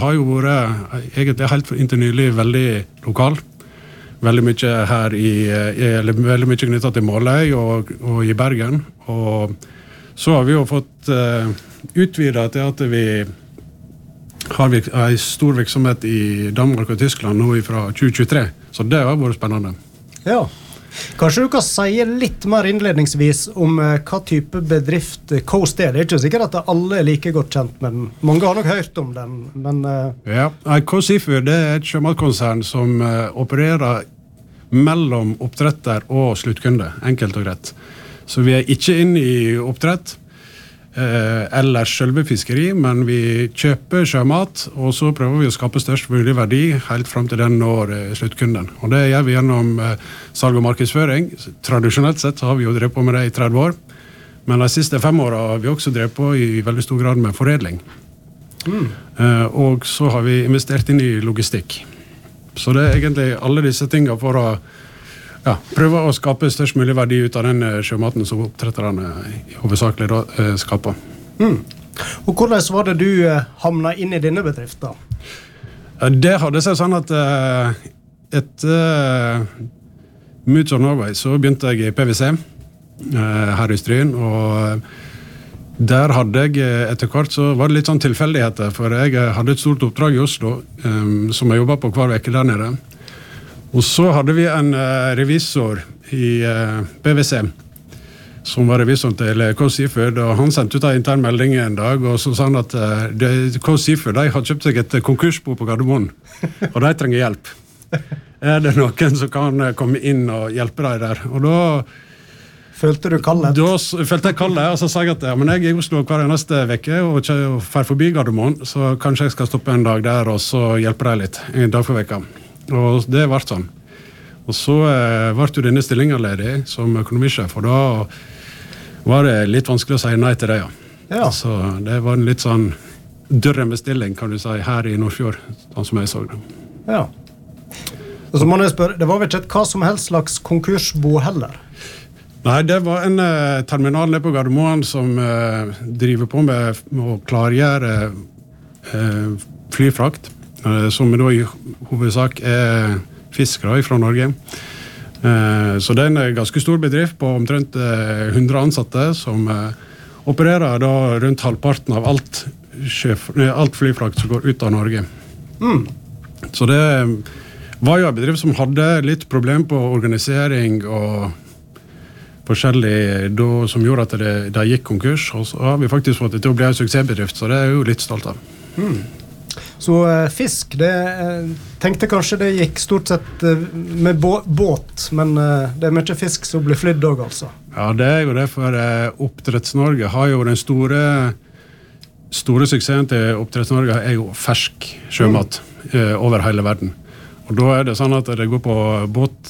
har jo vært egentlig helt inntil nylig veldig lokal. Veldig mye her eller veldig mye knyttet til Måløy og i Bergen. Og så har vi jo fått utvidet til at vi har en stor virksomhet i Danmark og Tyskland nå fra 2023. Så det har vært spennende. Ja. Kanskje du kan si litt mer innledningsvis om hva type bedrift Coast er. Det ikke sikkert at alle er like godt kjent, men mange har nok hørt om den. Men, Ja, Coast Seafood det er et sjømatkonsern som opererer mellom oppdretter og sluttkunde, enkelt og greit. Så vi er ikke inne i oppdrett eller selve fiskeri, men vi kjøper sjømat, og så prøver vi å skape størst mulig verdi helt frem til den når sluttkunden. Og det gjør vi gjennom salg og markedsføring. Tradisjonelt sett har vi jo drevet på med det i 30 år, men de siste 5 årene har vi også drevet på i veldig stor grad med foredling. Og så har vi investert inn i logistikk. Så det er egentlig alle disse tingene for å prøve å skape størst mulig verdi ut av den sjømaten som oppdretterne hovedsakelig skaper. Og hvordan var det du havnet inn i denne bedriften? Det hadde seg sånn at etter Moods of Norway så begynte jeg i PVC her i Stryn, og der hadde jeg etter hvert så var det litt sånn tilfeldigheter, for jeg hadde et stort oppdrag i Oslo som jeg jobbet på hver veke der nede. Og så hadde vi en revisor i PVC, som var revisoren til Coast Seafood, og han sendte ut en intern melding en dag, og så sa han at Coast Seafood de har kjøpt seg et konkursbo på Gardermoen, og de trenger hjelp. Er det noen som kan komme inn og hjelpe deg der? Og da følte du kallet? Da følte jeg kallet, og så sa jeg at men jeg er i Oslo hver neste veke og fer forbi Gardermoen, så kanskje jeg skal stoppe en dag der og så hjelpe deg litt, en dag for veka. Og det ble sånn. Og så ble jo denne stillingen ledig som økonomisjef, og da var det litt vanskelig å si nei til det, ja. Så det var en litt sånn dørrembestilling, kan du si, her i Nordfjord, sånn som jeg så det. Ja. Og så må jeg spørre, det var vel ikke hva som helst slags konkursbo heller? Nei, det var en terminal nede på Gardermoen som driver på med å klargjøre flyfrakt, som da i hovedsak fisk fra Norge. Så det er en ganske stor bedrift på omtrent 100 ansatte som opererer da rundt halvparten av alt flyfrakt som går ut av Norge. Så det var jo en bedrift som hadde litt problem på organisering og forskjellig som gjorde at det gikk konkurs, og så har vi faktisk fått det til å bli en suksessbedrift, så det er jeg jo litt stolt av. Så fisk, tenkte kanskje det gikk stort sett med båt, men det er mye fisk som blir flydd også, altså. Ja, det er jo det, for Oppdretts-Norge har jo den store suksessen til Oppdretts-Norge er jo fersk sjømat over hele verden. Og da er det sånn at det går på båt,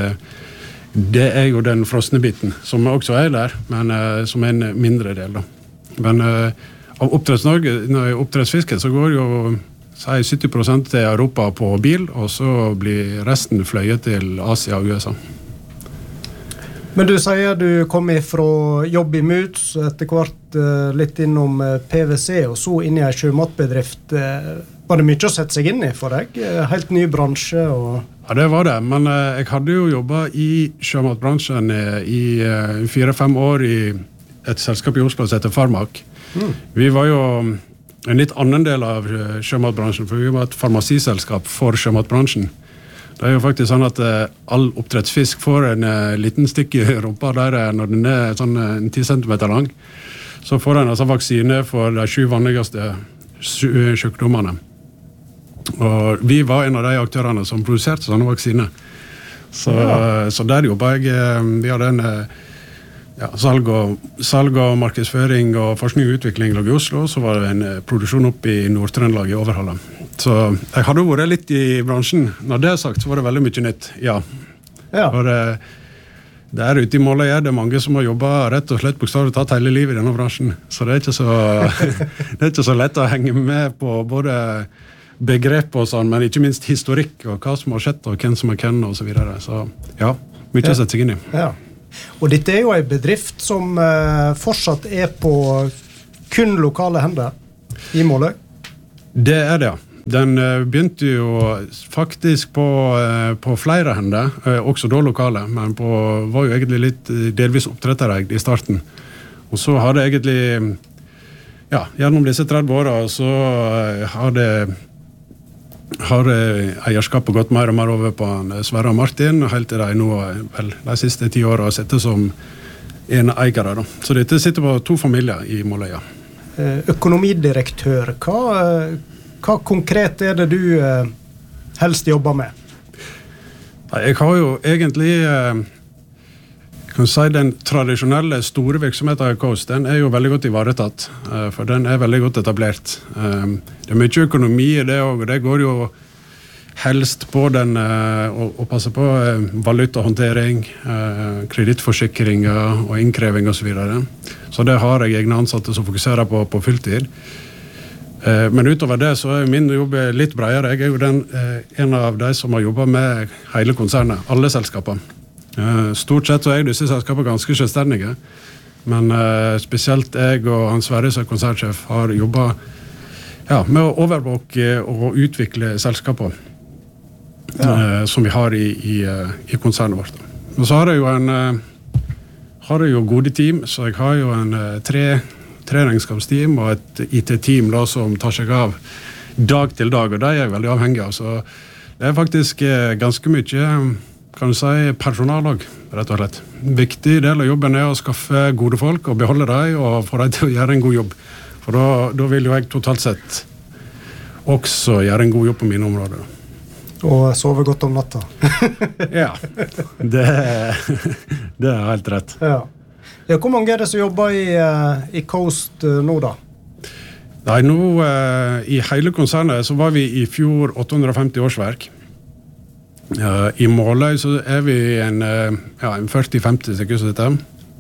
det er jo den frosne biten, som også er der, men som er en mindre del da. Men av oppdrettsfisket så går jo 70% til Europa på bil, og så blir resten fløyet til Asia og USA. Men du sier du kom fra jobb i Moods, etter hvert litt innom PVC, og så inn i en sjømatbedrift. Var det mye å sette seg inn i for deg? Helt ny bransje? Ja, det var det, men jeg hadde jo jobbet i sjømatbransjen i 4-5 år i et selskap i Oslo som heter Farmak. Vi var jo en litt annen del av sjømatbransjen, for vi var et farmasiselskap for sjømatbransjen. Det er jo faktisk sånn at all oppdrettsfisk får en liten stikk i rumpa der når den er sånn 10 cm lang. Så får den altså vaksine for de 7 vanligste sykdommene. Og vi var en av de aktørene som produserte sånne vaksiner. Så der jobbet jeg, vi hadde en salg og markedsføring og forskning og utvikling lå i Oslo, så var det en produksjon oppe i Nord-Trøndelag i Overhalla. Så jeg hadde vært litt i bransjen. Når det er sagt, så var det veldig mye nytt, ja. For der ute i Måløy er det mange som har jobbet rett og slett bokstavelig tatt hele livet i denne bransjen. Så det er ikke så lett å henge med på både begrep og sånn, men ikke minst historikk og hva som har skjedd og hvem som er hvem og så videre. Så ja, mye å sette seg inn i. Ja. Og dette er jo en bedrift som fortsatt er på kun lokale hender i Måløy. Det er det, ja. Den begynte jo faktisk på flere hender, også da lokale, men var jo egentlig litt delvis oppdrettereid i starten. Og så har det egentlig, gjennom disse 30 årene så har eierskapet gått mer og mer over på Sverre og Martin, helt til de nå de siste 10 årene har sittet som en eiere. Da. Så dette sitter på 2 familier i Måløya. Økonomidirektør, hva konkret det du helst jobber med? Jeg har jo egentlig kan si den tradisjonelle store virksomheten i Coast, den jo veldig godt ivaretatt, for den veldig godt etablert. Det mye økonomi i det, og det går jo helst på den å passe på valutahåndtering, kredittforsikringer og innkreving og så videre. Så det har jeg egne ansatte som fokuserer på fulltid. Men utover det så min jobb litt bredere. Jeg jo en av de som har jobbet med hele konsernet, alle selskaper. Stort sett så disse selskapene ganske selvstendige, men spesielt jeg og Hans Sverre som konsernsjef har jobbet med å overvåke og utvikle selskaper som vi har i konsernet vårt. Og så har jeg jo gode team, så jeg har jo tre regnskapsteam og et IT-team da, som tar seg av dag til dag, og det jeg veldig avhengig av. Så det faktisk ganske mye, kan du si, personallag, rett og slett. Viktig del av jobben å skaffe gode folk og beholde dem og få dem til å gjøre en god jobb. For da vil jo jeg totalt sett også gjøre en god jobb på mine områder. Og sove godt om natta. Ja, det helt rett. Ja. Hvor mange det som jobber i Coast nå da? Nei, nå i hele konsernet så var vi i fjor 850 årsverk. I Måløy så vi en 40-50 stykker som sitter.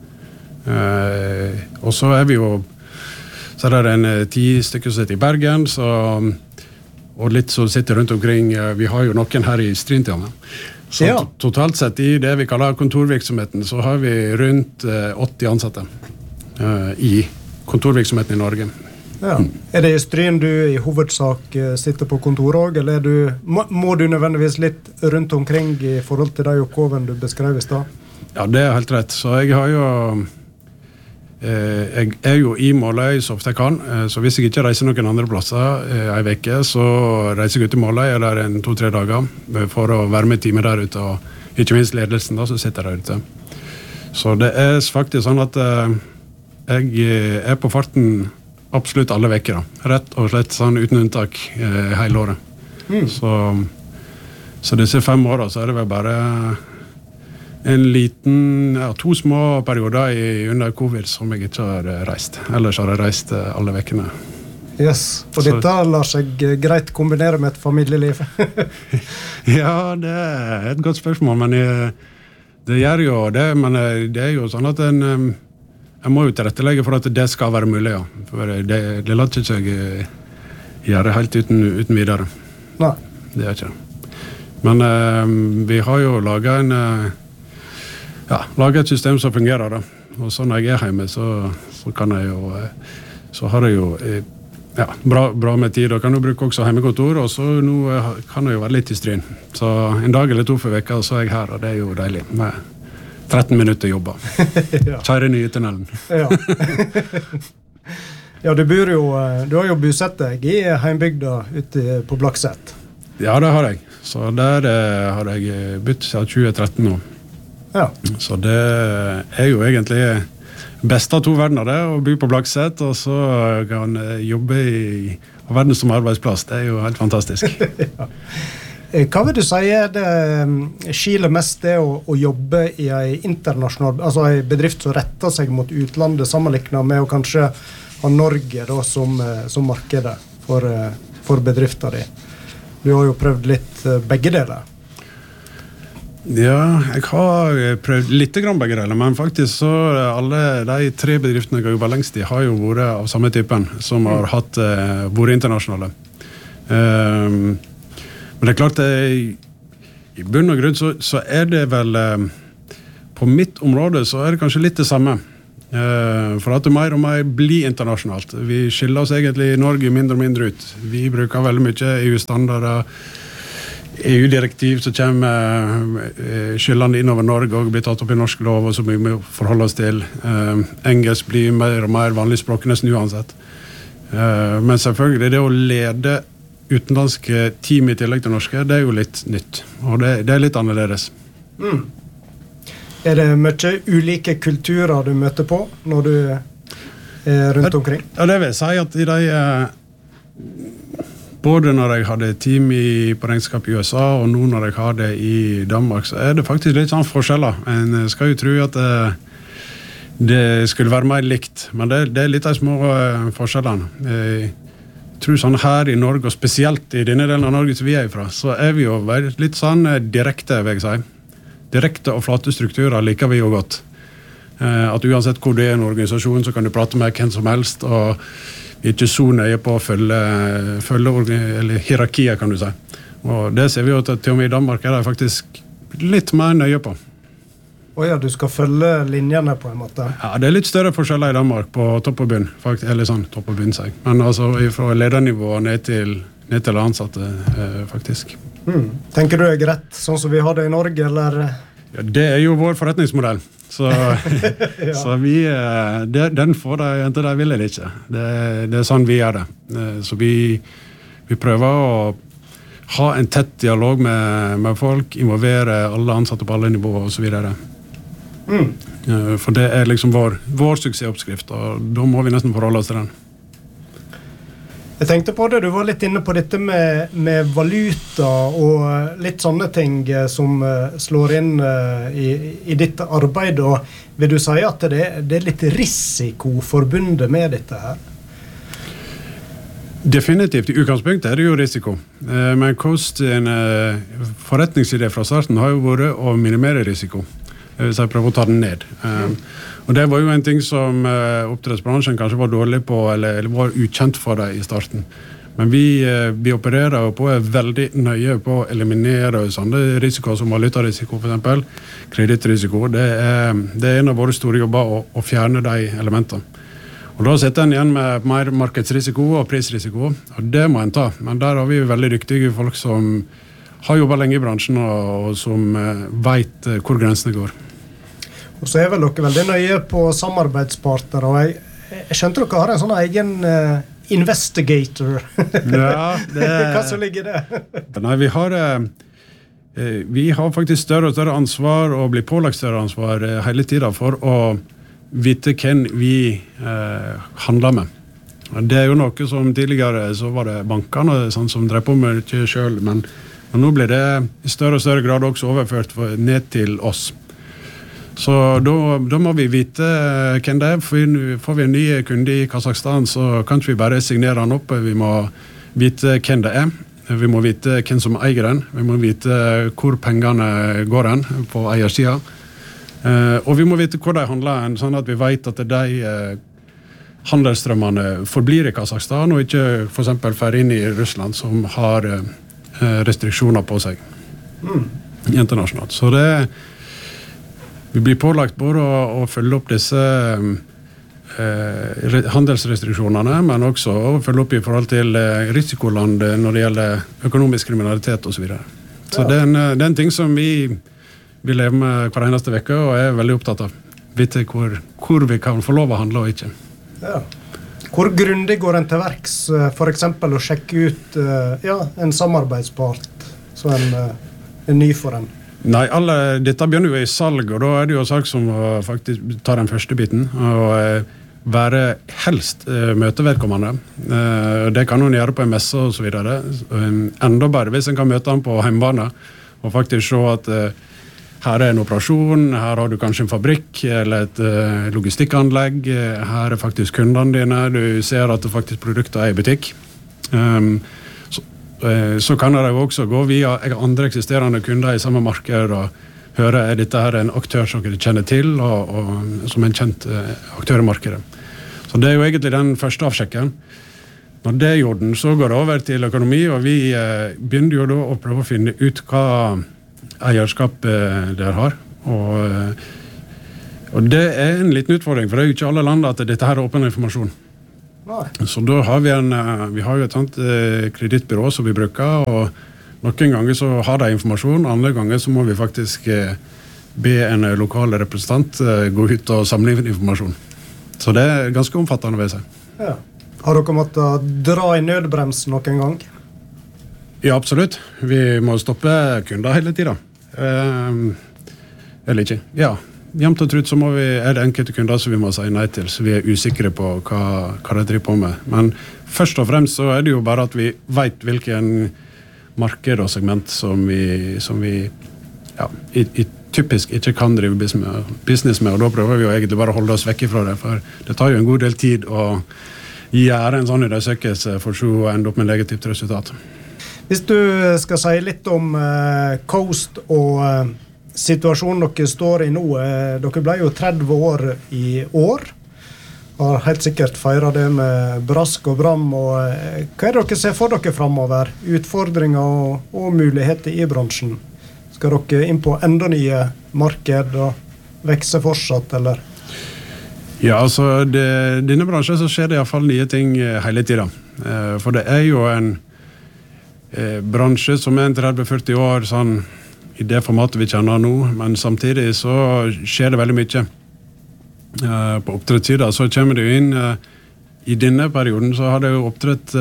Og så vi jo så det en 10 stykker som sitter i Bergen, og litt som sitter rundt omkring. Vi har jo noen her i Strindtjana. Så totalt sett i det vi kaller kontorvirksomheten, så har vi rundt 80 ansatte i kontorvirksomheten i Norge. Ja. Det i Stryn du i hovedsak sitter på kontor også, eller må du nødvendigvis litt rundt omkring i forhold til de oppgavene du beskrev i sted? Ja, det helt rett. Så jeg har jo jeg jo i Måløy så ofte jeg kan, så hvis jeg ikke reiser noen andre plasser en veke, så reiser jeg ut til Måløy eller 2-3 dager for å være med teamet der ute, og ikke minst ledelsen da, som sitter der ute. Så det faktisk sånn at jeg på farten absolutt alle vekker, da. Rett og slett sånn uten unntak hele året. Så disse 5 årene så det vel bare en liten, 2 små perioder under covid som jeg ikke har reist. Ellers har jeg reist alle vekkene. Yes, og dette lar seg greit kombinere med et familieliv. Ja, det et godt spørsmål, men det gjør jo det, men det jo sånn at jeg må jo tilrettelegge for at det skal være mulig, ja. For det lar ikke seg gjøre helt uten videre. Nei. Det ikke det. Men vi har jo laget et system som fungerer, da. Og så når jeg hjemme, så kan jeg jo så har jeg jo bra med tid, og kan jo bruke også hjemmekontor, og så nå kan jeg jo være litt i Stryn. Så en dag eller 2 for vekka, så jeg her, og det jo deilig. Med 13 minutter jobba. Kjære nye tunnelen. Ja. Ja, du har jo bosatt deg i heimbygda ute på Blakset. Ja, det har jeg. Så der har jeg bytt siden 2013 nå. Ja. Så det jo egentlig beste av 2 verdener det, å bo på Blakset, og så kan jobbe i verden som arbeidsplass. Det jo helt fantastisk. Ja. Hva vil du si det skiller mest det å jobbe i en internasjonal, altså en bedrift som retter seg mot utlandet, sammenlignet med å kanskje ha Norge da, som markedet for bedrifter di? Du har jo prøvd litt begge deler. Ja, jeg har prøvd litt grann begge deler, men faktisk så alle de 3 bedriftene jeg har jobbet lengst i har jo vært av samme typen, som har vært internasjonale. Men det klart, i bunn og grunn så det vel, på mitt område så det kanskje litt det samme. For at det mer og mer blir internasjonalt. Vi skiller oss egentlig i Norge mindre og mindre ut. Vi bruker veldig mye EU-standarder, EU-direktiv som kommer skyldende innover Norge og blir tatt opp i norsk lov, og så må vi forholde oss til. Engelsk blir mer og mer vanlig språk nesten uansett. Men selvfølgelig, det å lede utenlandske team i tillegg til norske, det jo litt nytt. Og det litt annerledes. Det mye ulike kulturer du møter på når du rundt omkring? Ja, det vil jeg si at i de... Både når jeg hadde team på regnskap i USA, og nå når jeg har det i Danmark, så det faktisk litt sånn forskjeller. En skal jo tro at det skulle være mer likt, men det litt av små forskjellene. Jeg tror sånn her i Norge, og spesielt i denne delen av Norge som vi ifra, så vi jo litt sånn direkte, vil jeg si. Direkte og flate strukturer liker vi jo godt. At uansett hvor du en organisasjon, så kan du prate med hvem som helst, og vi ikke så nøye på å følge eller hierarkier, kan du si. Og det ser vi jo til og med i Danmark det faktisk litt mer nøye på. Ja, du skal følge linjene på en måte? Ja, det litt større forskjeller i Danmark på topp og bunn, eller sånn topp og bunn, sier jeg. Men altså fra ledernivå ned til ansatte, faktisk. Tenker du greit, sånn som vi har det i Norge, eller? Ja, det jo vår forretningsmodell. Så, ja. Så vi, den får de, enten de vil eller ikke. Det sånn vi gjør det. Så vi prøver å ha en tett dialog med folk, involvere alle ansatte på alle nivåer og så videre. For det liksom vår suksessoppskrift, og da må vi nesten forholde oss til den. Jeg tenkte på det, du var litt inne på dette med valuta og litt sånne ting som slår inn i ditt arbeid, og vil du si at det litt risiko forbundet med dette her? Definitivt, i utgangspunktet det jo risiko. Men hvordan en forretningsidé fra starten har jo vært å minimere risiko. Hvis jeg prøver å ta den ned. Og det var jo en ting som oppdrettsbransjen kanskje var dårlig på, eller var ukjent for det i starten. Men vi opererer jo på veldig nøye på å eliminere sånne risikoer som valutarisiko, for eksempel. Kredittrisiko, det en av våre store jobber å fjerne de elementene. Og da sitter en igjen med mer markedsrisiko og prisrisiko, og det må en ta. Men der har vi veldig dyktige folk som har jobbet lenge i bransjen, og som vet hvor grensene går. Og så vel dere veldig nøye på samarbeidspartnere, og jeg skjønte dere har en sånn egen investigator. Ja, Hva som ligger det? Nei, vi har faktisk større og større ansvar, og blir pålagt større ansvar hele tiden for å vite hvem vi handler med. Det jo noe som tidligere så var det bankene sånn som drev på med det selv, men nå blir det i større og større grad også overført ned til oss. Så da må vi vite hvem det får vi en ny kunde i Kazakhstan, så kan ikke vi bare signere den opp. Vi må vite hvem det vi må vite hvem som eier den, vi må vite hvor pengene går på eiersiden, og vi må vite hvor de handler, sånn at vi vet at de handelsstrømmene forblir i Kazakhstan, og ikke for eksempel fer inn i Russland, som har restriksjoner på seg internasjonalt. Så vi blir pålagt både å følge opp disse handelsrestriksjonene, men også å følge opp i forhold til risikoland når det gjelder økonomisk kriminalitet og så videre. Så det en ting som vi lever med hver eneste vecke og veldig opptatt av. Vite hvor vi kan få lov å handle og ikke. Ja. Hvor grundig går en til verks, for eksempel å sjekke ut en samarbeidspart, så en ny for en? Nei, dette begynner jo i salg, og da det jo salg som faktisk tar den første biten, og være helst møtevedkommende. Det kan hun gjøre på en messe og så videre. Enda bare hvis en kan møte han på hjemmebane, og faktisk se at her en operasjon, her har du kanskje en fabrikk eller et logistikkanlegg, her faktisk kundene dine, du ser at det faktisk produkter i butikk. Så kan det jo også gå via andre eksisterende kunder i samme marked og høre, dette her en aktør som dere kjenner til, og som en kjent aktør i markedet. Så det jo egentlig den første avsjekken. Når det gjorde den, så går det over til økonomi, og vi begynner jo da å prøve å finne ut hva eierskap der har. Og Og det en liten utfordring, for det jo ikke alle land at dette her åpen informasjon. Nei. Så da har vi har jo et sånt kredittbyrå som vi bruker, og noen ganger så har de informasjon, andre ganger så må vi faktisk be en lokal representant gå ut og samle informasjon. Så det ganske omfattende ved seg. Ja. Har dere måttet dra i nødbremsen noen gang? Ja, absolutt. Vi må stoppe kunder hele tiden. Eller ikke. Ja, jevnt og trutt så det enkelte kunder som vi må si nei til, så vi usikre på hva de driver på med. Men først og fremst så det jo bare at vi vet hvilken marked og segment som vi ja, typisk ikke kan drive business med, og da prøver vi jo egentlig bare å holde oss vekk fra det, for det tar jo en god del tid å gjøre en sånn undersøkelse for så å ende opp med negativt resultat. Hvis du skal si litt om Coast og situasjonen dere står i nå, dere ble jo 30 år i år, har helt sikkert feiret det med brask og bram, og hva dere ser for dere fremover? Utfordringer og muligheter i bransjen? Skal dere inn på enda nye marked og vekse fortsatt, eller? Ja, altså, denne bransjen så skjer det i hvert fall nye ting hele tiden. For det jo en bransje som en 30-40 år, sånn, i det formatet vi kjenner nå, men samtidig så skjer det veldig mye. På oppdrettssiden så kommer det jo inn, i denne perioden så har det jo oppdrett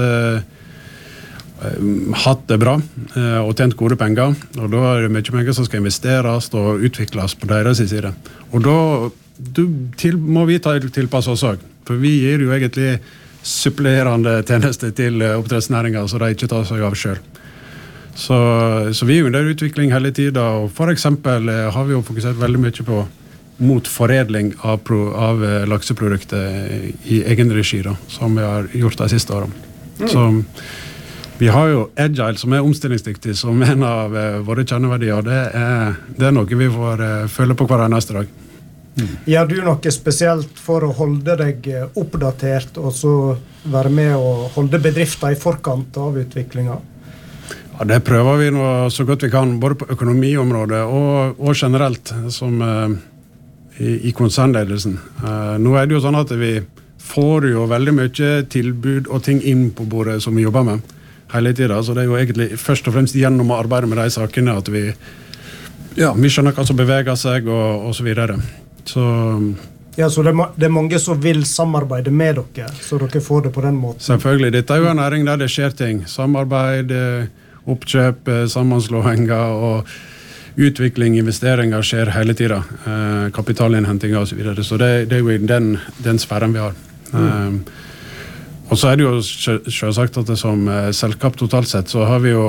hatt det bra og tjent gode penger, og da det mye penger som skal investeres og utvikles på deres side. Og da må vi tilpasse oss også, for vi gir jo egentlig supplerende tjenester til oppdrettsnæringen, så de ikke tar seg av selv. Så vi under utvikling hele tiden, og for eksempel har vi jo fokusert veldig mye på mot foredling av lakseprodukter i egen regi, da, som vi har gjort de siste årene. Så vi har jo Agile, som omstillingsdyktig, som en av våre kjerneverdier. Det noe vi får føle på hver eneste dag. Gjør du noe spesielt for å holde deg oppdatert, og så være med og holde bedrifter i forkant av utviklingen? Ja, det prøver vi nå så godt vi kan, både på økonomiområdet og generelt, som i konsernledelsen. Nå det jo sånn at vi får jo veldig mye tilbud og ting inn på bordet som vi jobber med hele tiden, så det jo egentlig først og fremst gjennom å arbeide med de sakene at vi skjønner hva som beveger seg og så videre. Ja, så det mange som vil samarbeide med dere, så dere får det på den måten? Selvfølgelig, dette jo en næring der det skjer ting. Samarbeid, oppkjøp, sammenslåinger og utvikling, investeringer skjer hele tiden. Kapitalinnhentinger og så videre. Så det jo i den sfæren vi har. Og så det jo selvsagt at det som selskap totalt sett, så har vi jo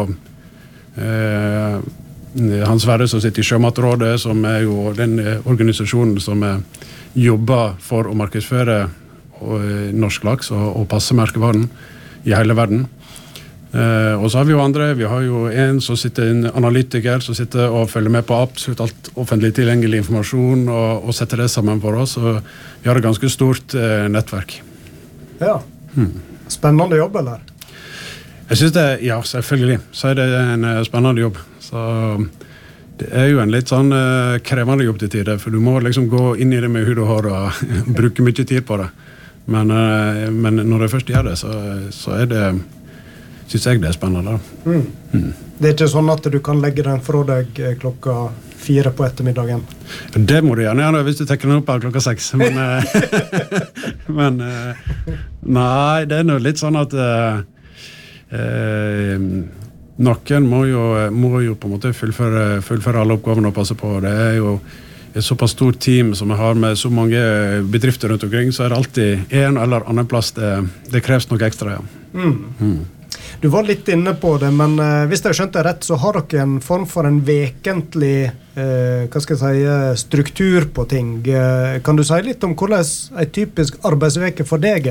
Hans Sverre som sitter i Sjømatrådet, som jo den organisasjonen som jobber for å markedsføre norsk laks og passe merkevaren i hele verden. Og så har vi jo andre, vi har jo en en analytiker som sitter og følger med på absolutt alt offentlig tilgjengelig informasjon og setter det sammen for oss, og vi har et ganske stort nettverk. Ja. Spennende jobb, eller? Jeg synes ja, selvfølgelig. Så det en spennende jobb. Så det jo en litt sånn krevende jobb til tider, for du må liksom gå inn i det med hud og hår og bruke mye tid på det. Men når jeg først gjør det, så det synes jeg det spennende. Det ikke sånn at du kan legge den fra deg klokka 4 på ettermiddagen? Det må du gjerne gjøre hvis du tenker den opp her klokka 6. Men nei, det noe litt sånn at noen må jo på en måte fullføre alle oppgavene og passe på. Det jo et såpass stort team som jeg har med så mange bedrifter rundt omkring, så det alltid en eller annen plass det kreves noe ekstra, ja. Du var litt inne på det, men hvis jeg skjønte rett, så har dere en form for en vekentlig struktur på ting. Kan du si litt om hvordan en typisk arbeidsveke for deg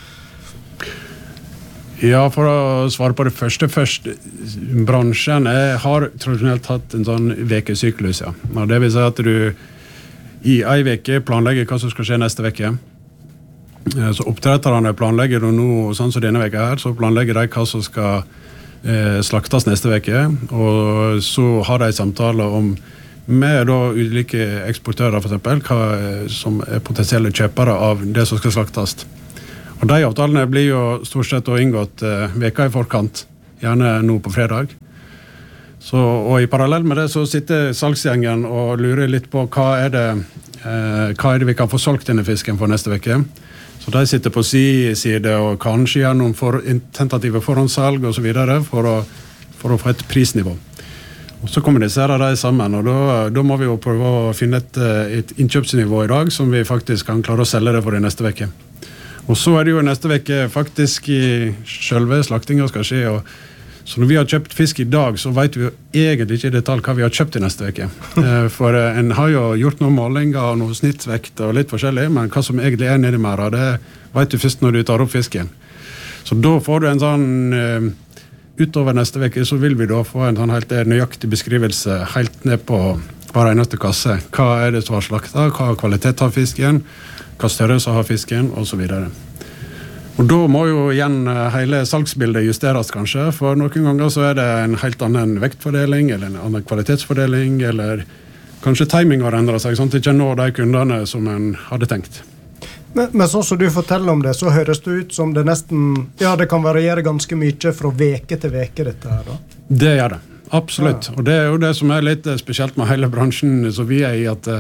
Ja, for å svare på det første først, bransjen har tradisjonelt hatt en sånn vekesyklus, ja. Og det vil si at du i en veke planlegger hva som skal skje neste veke. Så oppdretterne planlegger nå, sånn som denne veka her, så planlegger de hva som skal slaktes neste veke, og så har de samtaler med da ulike eksportører for eksempel, som potensielle kjøpere av det som skal slaktes. Og de avtalene blir jo stort sett inngått veka i forkant, gjerne nå på fredag. Og i parallell med det så sitter salgsgjengen og lurer litt på hva er det vi kan få solgt denne fisken for neste veke. Så de sitter på side og kanskje gjennom tentative forhåndssalg og så videre for å få et prisnivå. Og så kommuniserer de sammen, og da må vi jo prøve å finne et innkjøpsnivå i dag som vi faktisk kan klare å selge det for i neste veke. Og så det jo neste veke faktisk i selve slaktingen skal skje, så når vi har kjøpt fisk i dag, så vet vi jo egentlig ikke i detalj hva vi har kjøpt i neste veke. For en har jo gjort noen målinger og noe snittvekt og litt forskjellig, men hva som egentlig nede i merda, det vet du først når du tar opp fisken. Så da får du en sånn, utover neste veke, så vil vi da få en sånn helt nøyaktig beskrivelse helt ned på hver eneste kasse. Hva det som har slaktet, hva kvalitet har fisken, hva størrelse har fisken, og så videre. Og da må jo igjen hele salgsbildet justeres kanskje, for noen ganger så det en helt annen vektfordeling, eller en annen kvalitetsfordeling, eller kanskje timing har endret seg, sånn at det ikke når de kundene som en hadde tenkt. Men sånn som du forteller om det, så høres det ut som det nesten, det kan variere ganske mye fra veke til veke dette her da? Det gjør det, absolutt. Ja. Og det jo det som litt spesielt med hele bransjen som vi i, at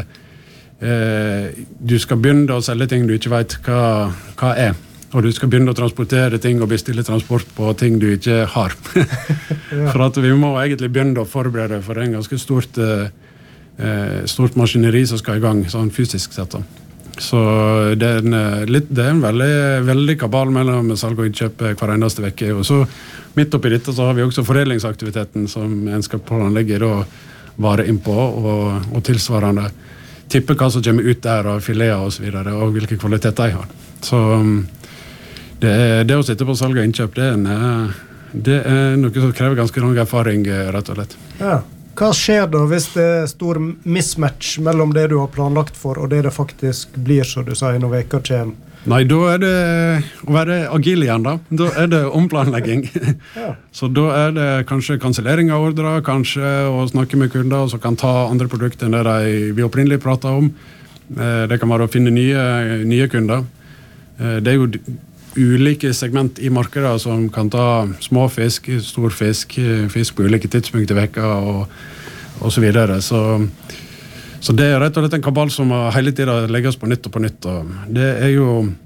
du skal begynne å selge ting du ikke vet hva og du skal begynne å transportere ting og bestille transport på ting du ikke har. For at vi må egentlig begynne å forberede for en ganske stort maskineri som skal i gang, sånn fysisk sett. Så det en veldig, veldig kabal mellom salg og innkjøp hver eneste veke. Og så midt oppi dette så har vi også foredlingsaktiviteten som en skal planlegge og vare inn på, og tilsvarende tippe hva som kommer ut der av fileter og så videre, og hvilke kvaliteter de har. Så det å sitte på salg og innkjøp, det noe som krever ganske lang erfaring, rett og slett. Ja. Hva skjer da hvis det stor mismatch mellom det du har planlagt for og det faktisk blir, så du sier, når veka kommer? Nei, da det å være agil igjen da. Da det omplanlegging. Ja. Så da det kanskje kansellering av ordre, kanskje å snakke med kunder som kan ta andre produkter enn det vi opprinnelig pratet om. Det kan være å finne nye kunder. Det jo ulike segment i markedet som kan ta små fisk, stor fisk, fisk på ulike tidspunkt i veka og så videre. Så det rett og slett en kabal som hele tiden legges på nytt og på nytt. Og det jo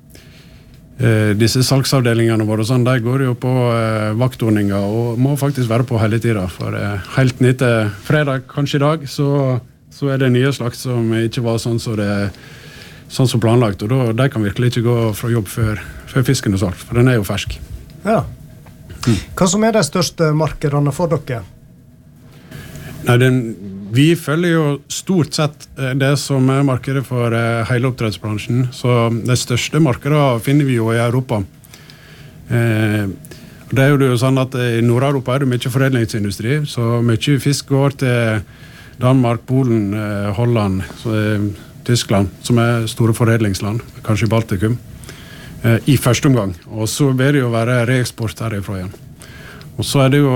disse salgsavdelingene våre, sånn, de går jo på vaktordninger og må faktisk være på hele tiden. For helt ned til fredag, kanskje i dag, så det nye slakt som ikke var sånn som planlagt, og de kan virkelig ikke gå fra jobb før fisken solgt, for den jo fersk. Ja. Hva som de største markedene for dere? Nei, vi følger jo stort sett det som markedet for hele oppdrettsbransjen, så de største markedene finner vi jo i Europa. Det jo sånn at i Nord-Europa det mye foredlingsindustri, så mye fisk går til Danmark, Polen, Holland, Tyskland, som store foredlingsland, kanskje i Baltikum, i første omgang. Og så vil det jo være reeksport herifra igjen. Og så det jo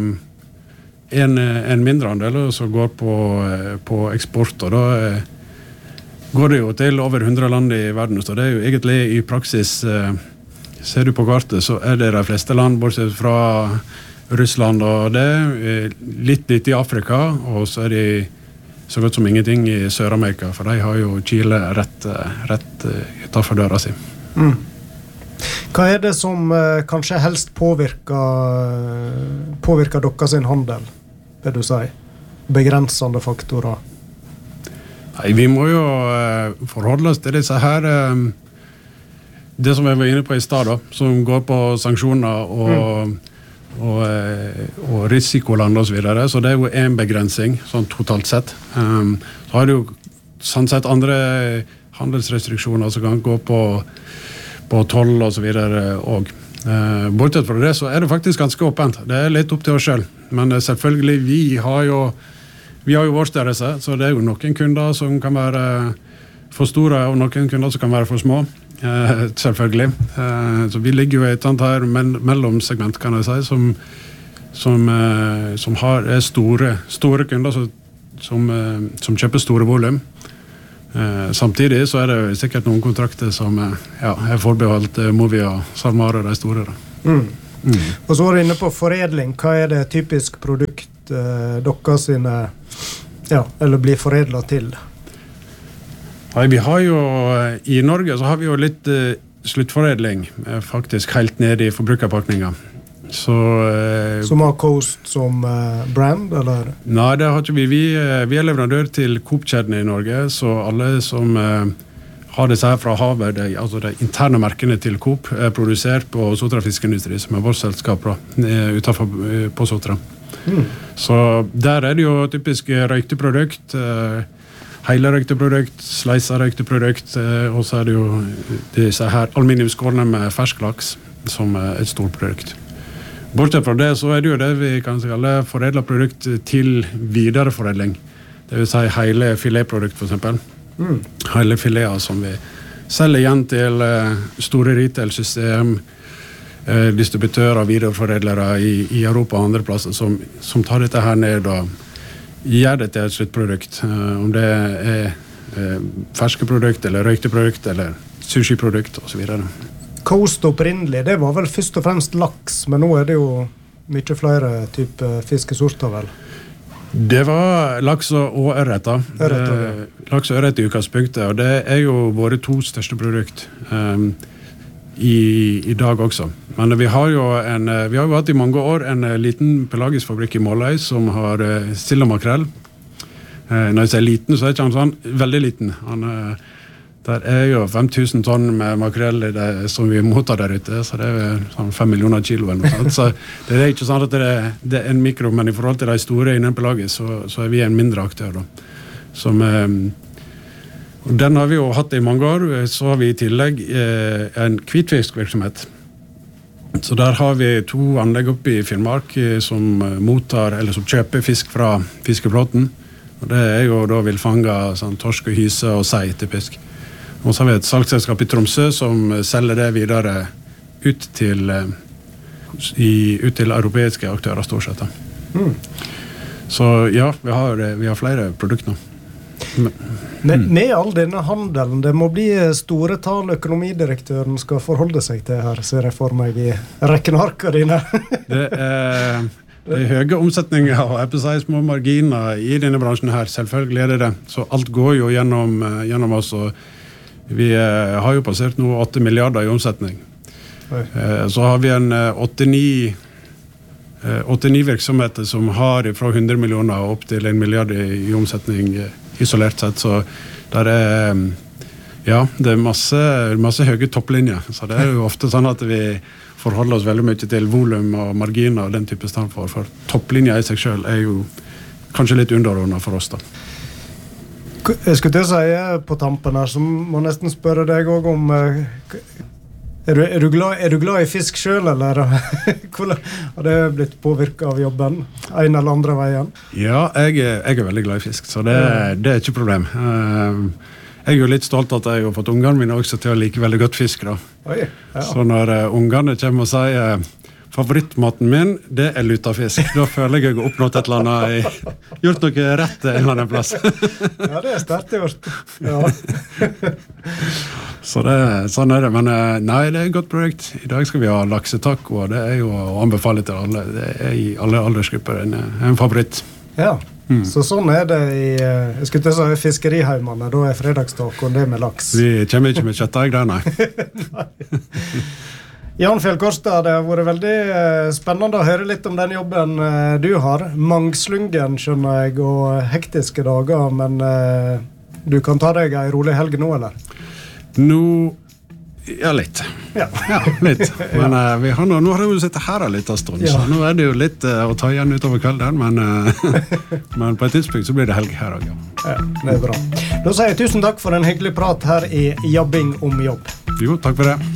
en mindre andel som går på eksport, og da går det jo til over 100 land i verden, så det jo egentlig i praksis, ser du på kartet, så det de fleste land, bortsett fra Russland, og det litt i Afrika, og så det så godt som ingenting i Sør-Amerika, for de har jo Chile rett utenfor døra si. Hva det som kanskje helst påvirker dere sin handel, vil du si? Begrensende faktorer? Nei, vi må jo forholde oss til disse her, det som jeg var inne på i stad, som går på sanksjoner og risikoland og så videre, så det jo en begrensning, sånn totalt sett. Så har det jo sånn sett andre handelsrestriksjoner som kan gå på toll og så videre og bortsett fra det så det faktisk ganske åpent. Det litt opp til oss selv, men selvfølgelig vi har jo vår størrelse, så det jo noen kunder som kan være for store og noen kunder som kan være for små. Selvfølgelig. Så vi ligger jo i et sånt her mellomsegment, kan jeg si, som har store kunder som som kjøper store volum. Samtidig så det sikkert noen kontrakter som er forbeholdt Movi og SalMar og de store. Og så var du inne på foredling. Hva det typisk produkt dere sine, eller blir foredlet til? Vi har jo, i Norge så har vi jo litt sluttforedling, faktisk helt ned i forbrukerpakninger. Som har Coast som brand, eller? Nei, det har ikke vi. Vi leverandør til Coop-kjedene i Norge, så alle som har disse her fra havet, altså de interne merkene til Coop, produsert på Sotra Fiskeindustri, som vårt selskap utenfor på Sotra. Så der det jo typisk røykte produkt, hele røykte produkt, sleisa røykte produkt, og så det jo disse her aluminiumskålene med fersklaks, som et stort produkt. Bortsett fra det, så det jo det vi kan kalle foredlet produkt til videreforedling. Det vil si hele filetprodukt, for eksempel. Hele fileter som vi selger igjen til store retail-system, distributører, videreforedlere i Europa og andre plasser, som tar dette her ned og gjør det til et sluttprodukt. Om det ferske produkt, eller røykte produkt, eller sushi-produkt, og så videre. Coast opprinnelig, det var vel først og fremst laks, men nå det jo mye flere typer fiskesorter, vel? Det var laks og ørret. Laks og ørret i utgangspunktet, og det jo våre to største produkt i dag også. Men vi har jo hatt i mange år en liten pelagisk fabrikk i Måløy som har sild og makrell. Når jeg sier liten, så ikke han sånn veldig liten. Der jo 5000 tonn med makrell som vi mottar der ute, så det sånn 5 millioner kilo eller noe sånt. Så det ikke sånn at det en mikro, men i forhold til de store innen pelagisk, så vi en mindre aktør da. Den har vi jo hatt i mange år. Så har vi i tillegg en hvitfiskvirksomhet. Så der har vi 2 anlegg oppe i Finnmark som mottar, eller som kjøper fisk fra fiskeflåten. Og det jo da vilfanga sånn, torsk og hyse og sei typisk. Og så har vi et salgsselskap i Tromsø som selger det videre ut til europeiske aktører stort sett. Så ja, vi har flere produkter nå. Med all denne handelen, det må bli store tall økonomidirektøren skal forholde seg til her, ser jeg for meg i rekkearkene dine. Det høye omsetninger og små marginer i denne bransjen her, selvfølgelig det. Så alt går jo gjennom oss, og vi har jo passert nå 8 milliarder i omsetning. Så har vi en 89 virksomheter som har fra 100 millioner opp til 1 milliard i omsetning isolert sett. Så der det masse høye topplinjer. Så det jo ofte sånn at vi forholder oss veldig mye til volum og marginer og den type stand for topplinjer i seg selv jo kanskje litt underordnet for oss da. Jeg skulle til å si på tampen her, så må nesten spørre deg også om er du glad i fisk selv, eller har det blitt påvirket av jobben en eller andre veien? Ja, jeg veldig glad i fisk, så det ikke problem. Jeg jo litt stolt at jeg har fått ungene mine også til å like veldig godt fisk da. Så når ungene kommer og sier favorittmaten min, det lutafisk. Da føler jeg har oppnått et eller annet, gjort noe rett en eller annen plass. Ja, det sterkt gjort. Ja. Så sånn det, men nei, det et godt produkt. I dag skal vi ha laksetaco, og det jo å anbefale til alle. Det i alle aldersgrupper en favoritt. Ja, så sånn det i, jeg skulle til å si fiskeriheimene, da fredagstaco det med laks. Vi kommer ikke med kjøttdeig der, nei. Nei. Jan Fjellkorstad, det har vært veldig spennende å høre litt om den jobben du har. Mangslungen, skjønner jeg, og hektiske dager, men du kan ta deg en rolig helg nå, eller? Nå, ja, litt. Ja, litt. Men nå har vi sittet her litt av stund, så nå det jo litt å ta igjen utover kvelden, men på et tidspunkt så blir det helg her også. Ja, det bra. Da sier jeg tusen takk for en hyggelig prat her i Jabbing om jobb. Jo, takk for det.